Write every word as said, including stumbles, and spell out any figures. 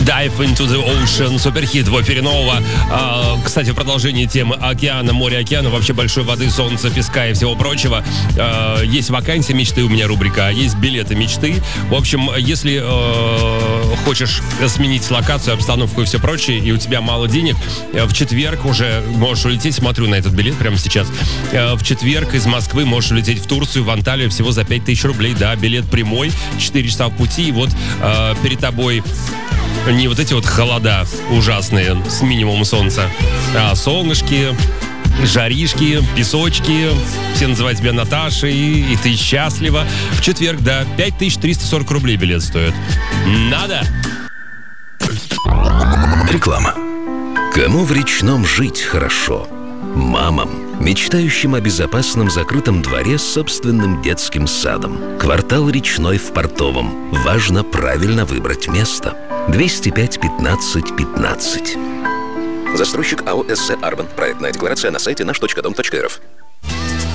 Dive into the Ocean, суперхит Вафи Нового. А, кстати, в продолжении темы океана, моря, океана, вообще большой воды, солнца, песка и всего прочего. А, есть вакансия мечты, у меня рубрика, а есть билеты мечты. В общем, если э, хочешь сменить локацию, обстановку и все прочее, и у тебя мало денег, в четверг уже можешь улететь, смотрю на этот билет прямо сейчас, в четверг из Москвы можешь улететь в Турцию, в Анталию всего за пять тысяч рублей, да, билет прямой, четыре часа в пути, и вот э, перед тобой не вот эти вот холода ужасные с минимумом солнца, а солнышки, жаришки, песочки, все называют тебя Наташей, и ты счастлива. В четверг, да, пять тысяч триста сорок рублей билет стоит. Надо! Реклама. Кому в Речном жить хорошо? Мамам, мечтающим о безопасном закрытом дворе с собственным детским садом. Квартал Речной в Портовом. Важно правильно выбрать место. двести пять пятнадцать пятнадцать. Застройщик АО «СС Арбан». Проектная декларация на сайте наш точка дом точка эр эф.